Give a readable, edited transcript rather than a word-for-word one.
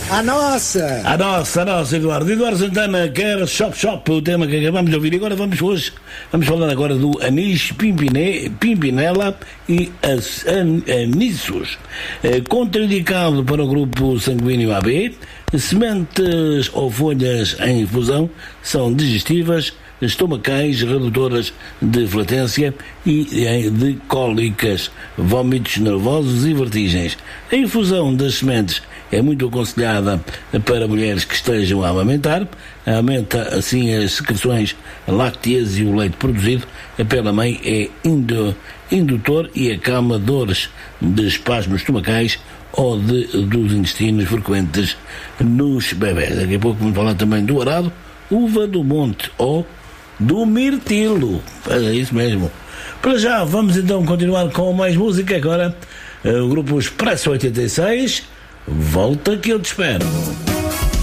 A nossa, Eduardo. Eduardo Santana quer Shop, o tema que acabamos de ouvir. E agora vamos falar agora do Anis Pimpinela e Anissos. Contraindicado para o grupo sanguíneo AB, sementes ou folhas em infusão são digestivas, estomacais, redutoras de flatência e de cólicas, vômitos nervosos e vertigens. A infusão das sementes é muito aconselhada para mulheres que estejam a amamentar, aumenta assim as secreções lácteas e o leite produzido pela mãe é indutor e acalma dores de espasmos estomacais ou dos intestinos frequentes nos bebés. Daqui a pouco vamos falar também do arado, uva do monte ou do mirtilo. É isso mesmo. Para já, vamos então continuar com mais música. Agora, o grupo Expresso 86. Volta que eu te espero.